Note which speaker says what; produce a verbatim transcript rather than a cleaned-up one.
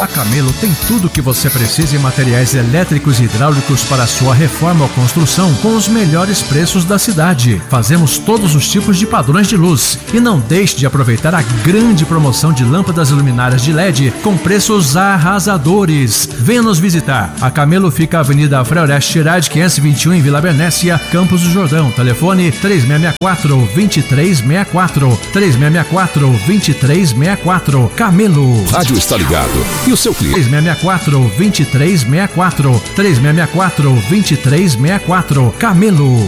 Speaker 1: A Camelo tem tudo o que você precisa em materiais elétricos e hidráulicos para sua reforma ou construção com os melhores preços da cidade. Fazemos todos os tipos de padrões de luz. E não deixe de aproveitar a grande promoção de lâmpadas e luminárias de L E D com preços arrasadores. Venha nos visitar. A Camelo fica na Avenida Freoreste Tirade quinhentos e vinte e um em Vila Bernécia, Campos do Jordão. Telefone três seis seis quatro, dois três seis quatro. três seis seis quatro, dois três seis quatro. Camelo.
Speaker 2: Rádio está ligado. E o seu cliente?
Speaker 1: três seis seis quatro, dois três seis quatro. três seis seis quatro, dois três seis quatro. Camelo.